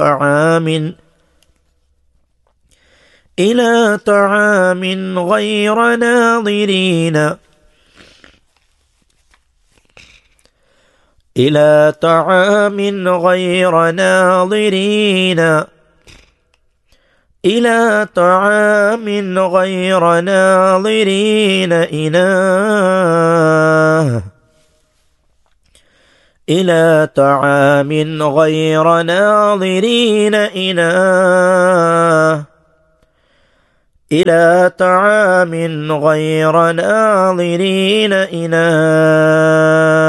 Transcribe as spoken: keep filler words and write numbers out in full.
طعام إلى طعام غير ناظرين إلى طعام غير ناظرين إلى طعام غير ناظرين إله إلى طعام غير ناظرين إله إلى طعام غير ناظرين إله